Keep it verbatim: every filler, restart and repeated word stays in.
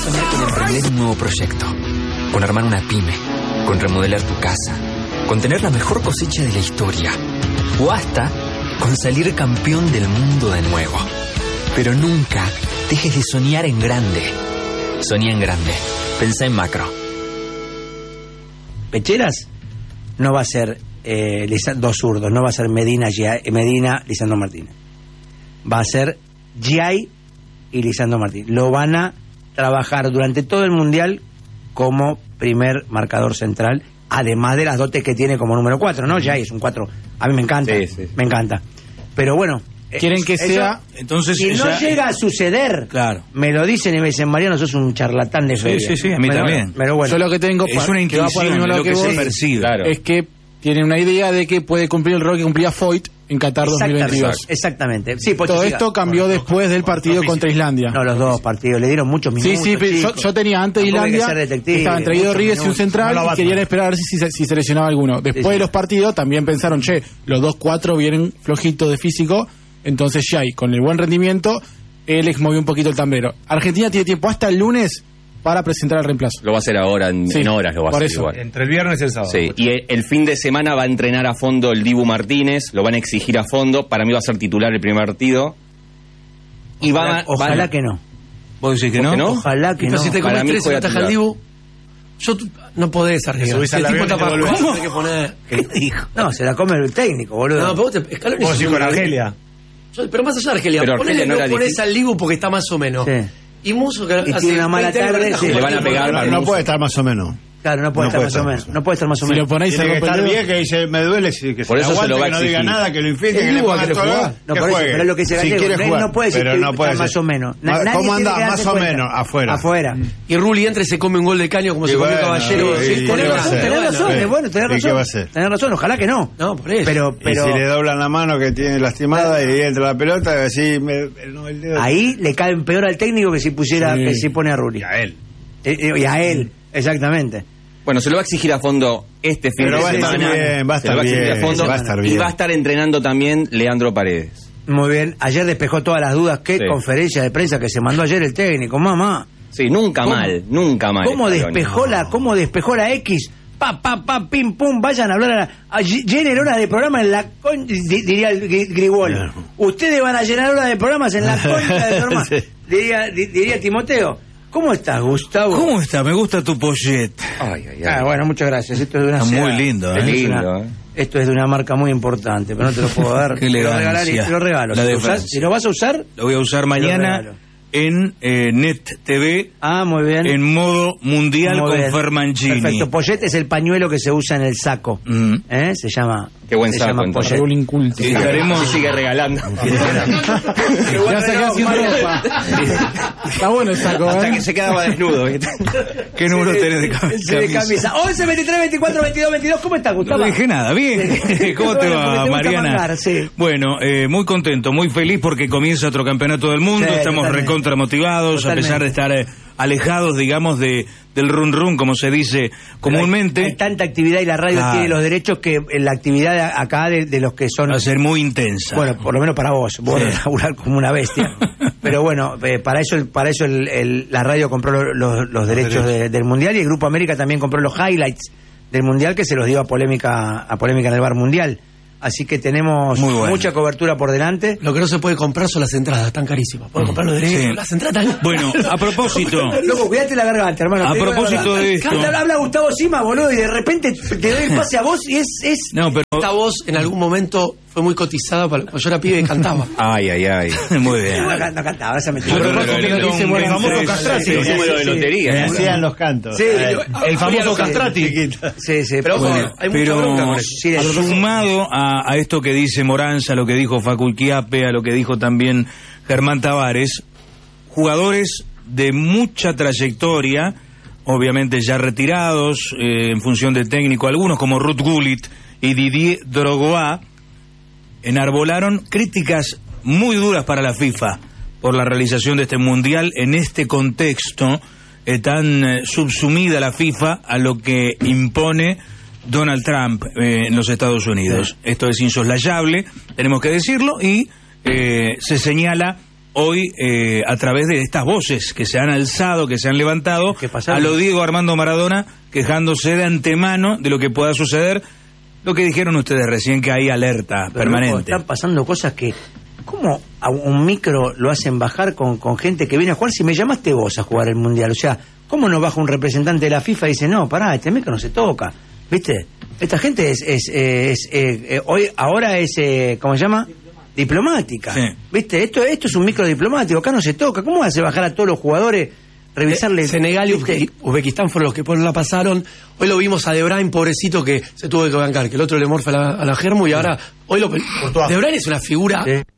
soñar con emprender un nuevo proyecto, con armar una pyme, con remodelar tu casa, con tener la mejor cosecha de la historia, o hasta con salir campeón del mundo de nuevo. Pero nunca dejes de soñar en grande. Soñá en grande. Pensá en macro. Pecheras no va a ser eh, dos zurdos, no va a ser Medina, Giai, Medina, Lisandro Martínez. Va a ser Giai y Lisandro Martínez. Lo van a trabajar durante todo el mundial como primer marcador central, además de las dotes que tiene como número cuatro, ¿no? Giai es un cuatro. A mí me encanta, sí, sí, sí. me encanta. Pero bueno, quieren que eso, sea, entonces si ella, no llega a suceder, claro, me lo dicen y me dicen, Mariano, sos un charlatán de feria. Sí, sí, sí, a mí pero, también. Pero bueno, yo lo que tengo es una intuición, lo, lo que, que se vos, percibe, claro. Es que tienen una idea de que puede cumplir el rol que cumplía Foyt en Qatar dos mil veintidós. Exactamente. Sí, todo siga. Esto cambió bueno, después del partido no, contra Islandia. No, los dos partidos, le dieron muchos minutos. Sí, sí, pero yo, yo tenía antes de Islandia, estaban traído Ríguez y un central no y querían esperar a ver si, si, si seleccionaba alguno. Después sí, sí. de los partidos también pensaron, che, los dos cuatro vienen flojitos de físico, entonces Giai, con el buen rendimiento, él les movió un poquito el tablero. Argentina tiene tiempo hasta el lunes para presentar el reemplazo. Lo va a hacer ahora, en, sí, en horas lo va a hacer eso. igual. Entre el viernes y el sábado. Sí, y el, el fin de semana va a entrenar a fondo el Dibu Martínez, lo van a exigir a fondo, para mí va a ser titular el primer partido. Y ojalá, va, ojalá va, que no. ¿Vos decís que no? no? Ojalá que no. Si te comes tres y no atajas al Dibu, yo no podés arriesgar. Subís al avión y te volvés. ¿Cómo? Que poner... ¿Qué dijo? No, se la come el técnico, boludo. No, pero vos te... Scaloni vos sí con Argelia. Yo, pero más allá de Argelia, pero ponele, Argelia no, no pones difícil. al Dibu porque está más o menos. Sí. Y Musso que y hace tiene una mala tarde, sí. Le van a pegar. No, no puede estar más o menos. Claro, no puede, no estar, puede estar más o menos. No puede estar más o menos. Si lo ponéis tiene que estar bien, que dice, me duele, que por se eso aguante, se lo va a que no diga nada, que lo inflige, que le ponga todo. No, por eso, pero es lo que dice Gallego. Si quiere jugar, no puede decir pero que no puede más o menos. ¿Cómo anda? Más o menos, afuera. Afuera. Y Rulli entra y se come un gol de caño como se comió Caballero. Tenés razón, tenés razón, bueno, tenés razón. ¿Qué va a hacer? Tenés razón, ojalá que no. No, por eso. Pero, pero... Y si le doblan la mano que tiene lastimada y entra la pelota, así... Ahí le cae peor al técnico que si pusiera, que si pone a Rulli. Y a él. Y a él, exactamente. Bueno, se lo va a exigir a fondo este fin Pero de va semana. Bien, va a estar va a bien, a fondo, va a estar bien. Y va a estar entrenando también Leandro Paredes. Muy bien, ayer despejó todas las dudas. Qué sí. conferencia de prensa que se mandó ayer el técnico, mamá. Sí, nunca ¿Cómo? mal, nunca mal. ¿Cómo despejó la, cómo despejó la X? Pa, pa, pa, pim, pum, vayan a hablar a, la, a llenen horas de programa en la con, diría el Grigol. No. Ustedes van a llenar horas de programas en la concha de su hermano. Sí. Diría, diría Timoteo. ¿Cómo estás, Gustavo? ¿Cómo estás? Me gusta tu pollet. Ay, ay, ay. Ah, bueno, muchas gracias. Esto es de una Está seda, muy lindo, ¿eh? Es lindo, una, ¿eh? Esto es de una marca muy importante, pero no te lo puedo dar. Qué te lo elegancia. regalaré, te lo regalo. La Si, de lo usás, si lo vas a usar, lo voy a usar mañana en eh, Net T V. Ah, muy bien. En modo mundial muy con bien. Fer-Mancini. Perfecto. Pollet es el pañuelo que se usa en el saco. Mm. ¿Eh? Se llama. Qué buen se saco, llama entonces. pollet. Inculto. Y estaremos... Se sigue regalando. Ya saqué haciendo ropa. Está bueno el saco, Hasta ¿eh? que se quedaba desnudo. ¿Qué número tenés de camisa? De camisa. once, veintitrés, veinticuatro, veintidós, veintidós. ¿Cómo estás, Gustavo? No dije nada, bien. ¿Cómo te va, te Mariana? Mangar, sí. Bueno, eh, muy contento, muy feliz porque comienza otro campeonato del mundo. Sí, Estamos totalmente. recontra motivados, Totalmente. a pesar de estar eh, alejados, digamos, de del run run, como se dice comúnmente. Hay, hay tanta actividad y la radio Ah. tiene los derechos que la actividad de acá de, de los que son. Va a ser muy intensa. Bueno, por lo menos para vos, vos Sí. vas a laburar como una bestia. Pero bueno, eh, para eso, el, para eso el, el, la radio compró los, los, los derechos de, del Mundial y el Grupo América también compró los highlights del Mundial que se los dio a Polémica a Polémica en el Bar Mundial. Así que tenemos Muy bueno. mucha cobertura por delante. Lo que no se puede comprar son las entradas, están carísimas. Pueden comprar los derechos, Sí. las entradas están... Bueno, a propósito, Loco, cuídate la garganta, hermano. A te digo la propósito verdad. de esto- Habla, habla Gustavo Sima, boludo, y de repente te doy el pase a vos y es... es... no, pero Esta voz en algún momento fue muy cotizada para cuando yo era pibe y cantaba. Ay, ay, ay. muy bien. No, no cantaba, esa me Yo te recomiendo un bueno, famoso sí, castrati. sí, El sí, número de sí. lotería. Me hacían los cantos. Sí, Eh, El famoso castrati. Sí, sí, Pero, bueno, ojo, hay mucha Pero bronca con eso. Sí, sí. sumado a, a esto que dice Moranza, a lo que dijo Facu Chiappe, a lo que dijo también Germán Tavares, jugadores de mucha trayectoria, obviamente ya retirados, eh, en función de técnico, algunos como Ruud Gullit y Didier Drogba, enarbolaron críticas muy duras para la FIFA por la realización de este mundial en este contexto eh, tan eh, subsumida la FIFA a lo que impone Donald Trump eh, en los Estados Unidos. Sí. Esto es insoslayable, tenemos que decirlo, y eh, se señala hoy eh, a través de estas voces que se han alzado, que se han levantado, a lo Diego Armando Maradona, quejándose de antemano de lo que pueda suceder. Lo que dijeron ustedes recién, que hay alerta Pero permanente. Loco, están pasando cosas que... ¿Cómo a un micro lo hacen bajar con, con gente que viene a jugar si me llamaste vos a jugar el Mundial? O sea, ¿cómo no baja un representante de la FIFA y dice, no, pará, este micro no se toca? ¿Viste? Esta gente es... es, es, eh, eh, hoy ahora es... Eh, ¿Cómo se llama? Diplomática. Sí. ¿Viste? Esto, esto es un micro diplomático, acá no se toca. ¿Cómo hace bajar a todos los jugadores? Revisarle. Senegal y Uzbe- Uzbekistán fueron los que por la pasaron. Hoy lo vimos a De Bruyne, pobrecito, que se tuvo que bancar, que el otro le morfa a la, a la germu y ahora hoy lo De Bruyne es una figura Sí.